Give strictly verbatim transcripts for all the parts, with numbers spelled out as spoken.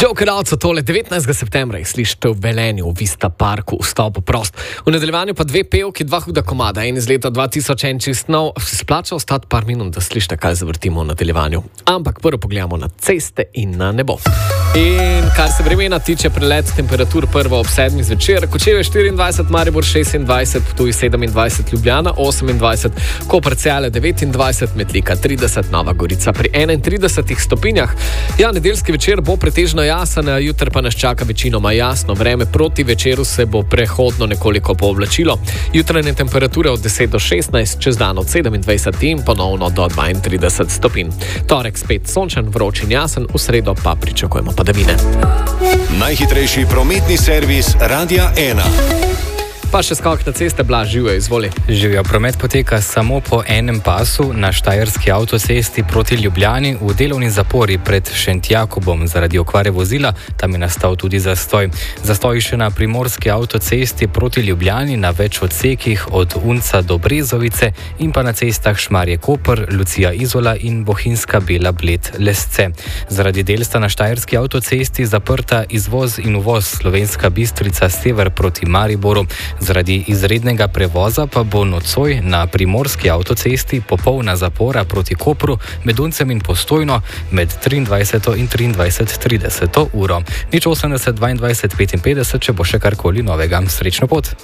Joker Out so tole devetnajstega septembra jih slišite v Velenju, v Vista Parku, vstop prost. V nadaljevanju pa dve pevki, dva huda komada, en iz leta dva tisoč en čist nov. Se splača ostati par minut, da slišite, kaj zavrtimo v nadaljevanju. Ampak prvo pogledamo na ceste in na nebo. In kar se vremena tiče, prelet temperatur prvo ob sedmih zvečer, Kočevje štiriindvajset, Maribor šestindvajset, Ptuj sedemindvajset, Ljubljana osemindvajset, Koper Celje devetindvajset, Metlika trideset, Nova Gorica pri enaintridesetih stopinjah. Ja, nedeljski večer bo pretežno jasen, jutri pa nas čaka večinoma jasno vreme, proti večeru se bo prehodno nekoliko pooblačilo. Jutranje temperature od deset do šestnajst, čez dan od sedemindvajset in ponovno do dvaintrideset stopinj. Torek spet sončen, vroč in jasen, v sredo pa pričakujemo padavine. Najhitrejši prometni servis Radia ena. Pa še skok na ceste, Blaž, živijo, izvoli. Živijo, promet poteka samo po enem pasu na štajerski avtocesti proti Ljubljani v delovni zapori pred Šentjakobom zaradi okvare vozila. Tam je nastal tudi zastoj. Zastoj še na primorski avtocesti proti Ljubljani na več odsekih od Unca do Brezovice in pa na cestah Šmarje-Koper, Lucija-Izola in Bohinjska Bela-Bled-Lesce. Zaradi del sta na štajerski avtocesti zaprta izvoz in uvoz Slovenska Bistrica sever proti Mariboru. Zaradi izrednega prevoza pa bo nocoj na primorski avtocesti popolna zapora proti Kopru med Uncem in Postojno med triindvajseto in triindvajset trideseto uro. Nič osemdeset dvaindvajset petinpetdeset, če bo še karkoli novega. Srečno pot!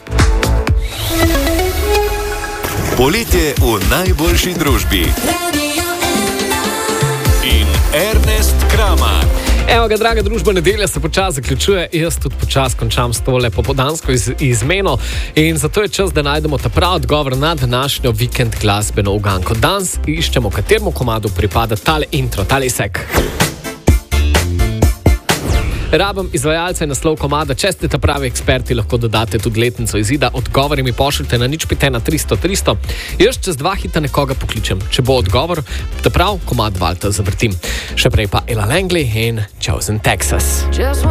Poletje v najboljši družbi. In Ernest Kramar. Evo ga, draga družba, nedelja se počas zaključuje, jaz tudi počas končam s tole popodansko iz, izmeno in zato je čas, da najdemo ta prav odgovor na današnjo vikend glasbeno uganko. Danes iščemo, kateremu komadu pripada tale intro, tale sek. Rabim izvajalca in naslov komada. Če ste ta pravi eksperti, lahko dodate tudi letnico izida. Odgovori mi pošljite na nič pet ena tristo tristo. Jaz čez dva hita nekoga pokličem. Če bo odgovor, ta prav komad Valta zavrtim. Še prej pa Ella Langley in Chosen Texas.